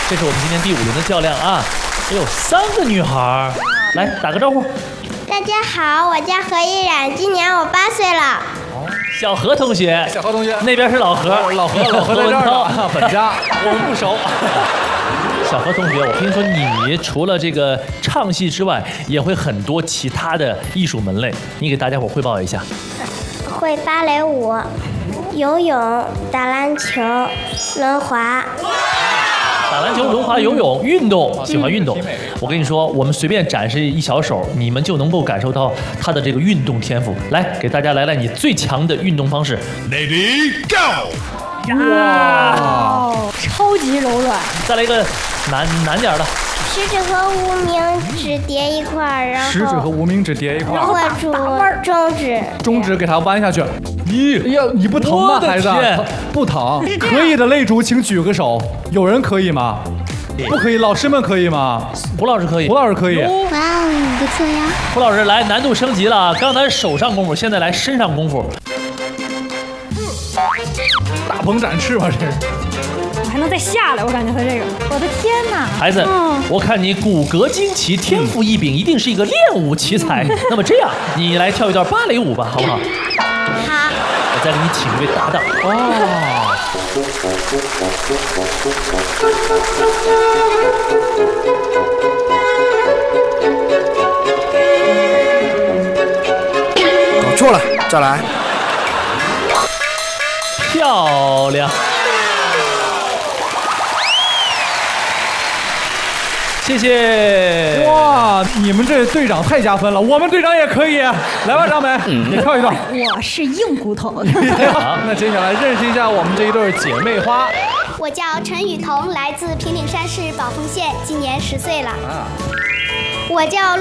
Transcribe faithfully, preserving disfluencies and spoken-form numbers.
这是我们今天第五轮的较量啊！哎呦，三个女孩，来打个招呼。 大家好，我叫何依然，今年我八岁了。 小何同学， 小何同学， 那边是老何， 老何，老何在这儿呢，本家， 我们不熟。小何同学，我听说你除了这个唱戏之外，也会很多其他的艺术门类，你给大家伙汇报一下。 会芭蕾舞、游泳、打篮球、轮滑。 打篮球、轮滑、游泳，运动，喜欢运动。我跟你说，我们随便展示一小手，你们就能够感受到他的这个运动天赋。来，给大家来来你最强的运动方式。Lady Go！ 哇，超级柔软。 再来一个难难点的。 食指和无名指叠一块儿，然后食指和无名指叠一块儿， 握住中指， 中指给它弯下去。咦，哎呀，你不疼吗，孩子？不疼。可以的泪珠，请举个手。有人可以吗？不可以。老师们可以吗？ 胡老师可以。 胡老师可以。 哇哦，不错呀。 胡老师来，难度升级了，刚才手上功夫，现在来身上功夫。 大鹏展翅吧，这是。 我还能再下来，我感觉他这个，我的天哪！ 孩子， 嗯、 我看你骨骼惊奇，天赋异禀，一定是一个练武奇才。嗯、那么这样，你来跳一段芭蕾舞吧，好不好？ 好。 我再给你请一位搭档。哦。 搞错了，再来。 漂亮。谢谢。 哇，你们这队长太加分了，我们队长也可以。来吧，张梅，你跳一段。 我是硬骨头。 好，那接下来认识一下我们这一对姐妹花。 我叫陈雨桐，来自平顶山市宝丰县，今年十岁了。啊、我叫。